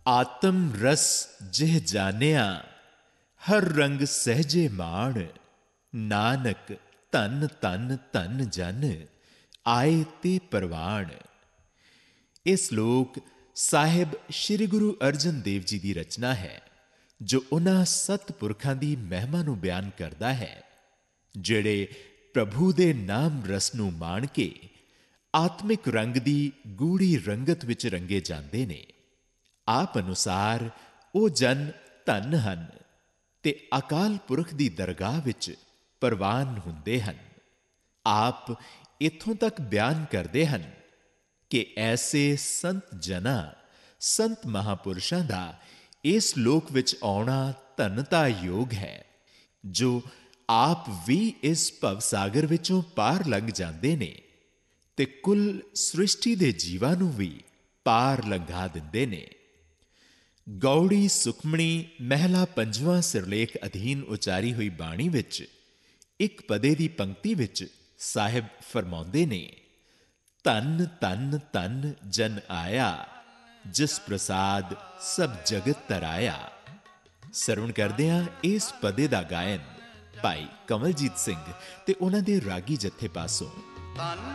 आत्म रस जिह जानिया, हर रंग सहजे मान। नानक धन धन धन जन, आए ते परवान। ਇਹ ਸ਼ਲੋਕ ਸਾਹਿਬ ਸ੍ਰੀ ਗੁਰੂ ਅਰਜਨ ਦੇਵ ਜੀ ਦੀ ਰਚਨਾ ਹੈ, ਜੋ ਉਹਨਾਂ ਸਤਿਪੁਰਖਾਂ ਦੀ ਮਹਿਮਾ ਨੂੰ ਬਿਆਨ ਕਰਦਾ ਹੈ ਜਿਹੜੇ ਪ੍ਰਭੂ ਦੇ ਨਾਮ ਰਸ ਨੂੰ ਮਾਣ ਕੇ ਆਤਮਿਕ ਰੰਗ ਦੀ ਗੂੜੀ ਰੰਗਤ ਵਿੱਚ ਰੰਗੇ ਜਾਂਦੇ ਨੇ। ਆਪ ਅਨੁਸਾਰ ਉਹ ਜਨ ਧਨ ਹਨ ਤੇ ਅਕਾਲ ਪੁਰਖ ਦੀ ਦਰਗਾਹ ਵਿੱਚ ਪ੍ਰਵਾਨ ਹੁੰਦੇ ਹਨ। ਆਪ ਇੱਥੋਂ ਤੱਕ ਬਿਆਨ ਕਰਦੇ ਹਨ ਕਿ ਐਸੇ ਸੰਤ ਜਨਾਂ, ਸੰਤ ਮਹਾਪੁਰਸ਼ਾਂ ਦਾ ਇਸ ਲੋਕ ਵਿੱਚ ਆਉਣਾ ਧਨਤਾ ਯੋਗ ਹੈ, ਜੋ ਆਪ ਵੀ ਇਸ ਭਵਸਾਗਰ ਵਿੱਚੋਂ ਪਾਰ ਲੰਘ ਜਾਂਦੇ ਨੇ ਤੇ ਕੁੱਲ ਸ੍ਰਿਸ਼ਟੀ ਦੇ ਜੀਵਾਂ ਨੂੰ ਵੀ ਪਾਰ ਲੰਘਾ ਦਿੰਦੇ ਨੇ। ਗੌੜੀ ਸੁਖਮਣੀ ਮਹਿਲਾ ਪੰਜਵਾਂ ਸਿਰਲੇਖ ਅਧੀਨ ਉਚਾਰੀ ਹੋਈ ਬਾਣੀ ਵਿੱਚ ਇੱਕ ਪਦੇ ਦੀ ਪੰਕਤੀ ਵਿੱਚ ਸਾਹਿਬ ਫਰਮਾਉਂਦੇ ਨੇ, ਧਨ ਧਨ ਧਨ ਜਨ ਆਇਆ, ਜਿਸ ਪ੍ਰਸਾਦ ਸਭ ਜਗਤ ਤਰਾਇਆ। ਸਰਵਣ ਕਰਦੇ ਹਾਂ ਇਸ ਪਦੇ ਦਾ ਗਾਇਨ ਭਾਈ ਕਮਲਜੀਤ ਸਿੰਘ ਤੇ ਉਹਨਾਂ ਦੇ ਰਾਗੀ ਜਥੇ ਪਾਸੋਂ।